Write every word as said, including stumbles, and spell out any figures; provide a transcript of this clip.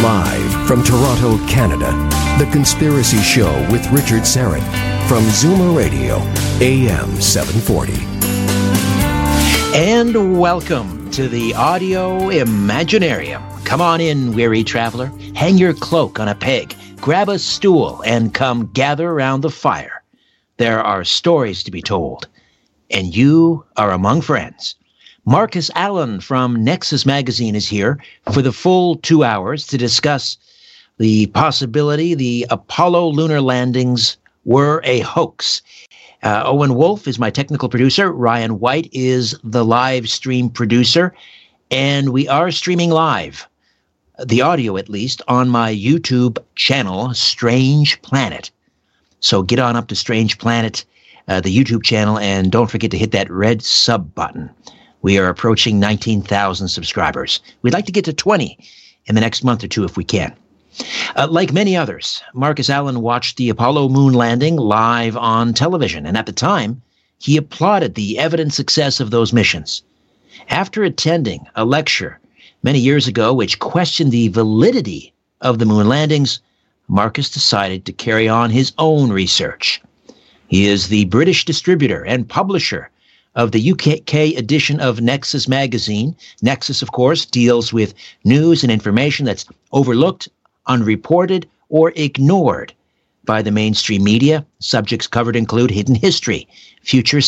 Live from Toronto, Canada, The Conspiracy Show with Richard Syrett from Zoomer Radio, A M seven forty. And welcome to the Audio Imaginarium. Come on in, weary traveler. Hang your cloak on a peg, grab a stool, and come gather around the fire. There are stories to be told, and you are among friends. Marcus Allen from Nexus Magazine is here for the full two hours to discuss the possibility the Apollo lunar landings were a hoax. Uh, Owen Wolf is my technical producer. Ryan White is the live stream producer. And we are streaming live, the audio at least, on my YouTube channel, Strange Planet. So get on up to Strange Planet, uh, the YouTube channel, and don't forget to hit that red sub button. We are approaching nineteen thousand subscribers. We'd like to get to twenty in the next month or two if we can. Uh, like many others, Marcus Allen watched the Apollo moon landing live on television, and at the time, he applauded the evident success of those missions. After attending a lecture many years ago which questioned the validity of the moon landings, Marcus decided to carry on his own research. He is the British distributor and publisher of the U K edition of Nexus Magazine. Nexus, of course, deals with news and information that's overlooked, unreported, or ignored by the mainstream media. Subjects covered include hidden history, future